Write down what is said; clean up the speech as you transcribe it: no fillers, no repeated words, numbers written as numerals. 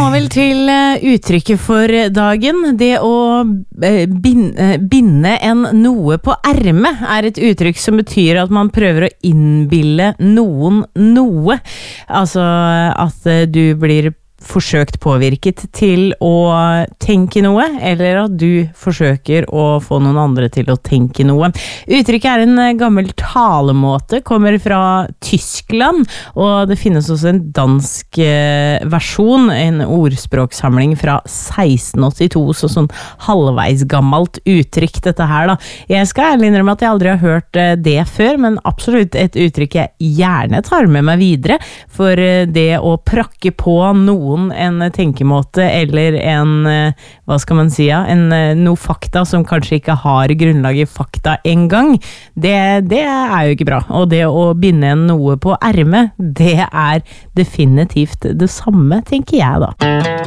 må vel til uttrykket for dagen. Det å binde en noe på ermet et uttrykk som betyr at man prøver å innbille noen noe. Altså at du blir forsøkt påvirket til å tenke noe, eller at du forsøker å få noen andre til å tenke noe. Uttrykket en gammel talemåte, kommer fra Tyskland, og det finnes også en dansk versjon, en ordspråksamling fra 1682, så sånn halvveis gammelt uttrykk dette her da. Jeg skal ærlig innrømme at jeg aldri har hørt det før, men absolutt et uttrykk jeg gjerne tar med meg videre, for det å prakke på noen en tenkemåte eller en, hva skal man si, noe fakta som kanskje ikke har grunnlag i fakta en gang, det jo ikke bra. Og det å binde noe på ermet, det definitivt det samme, tenker jeg da.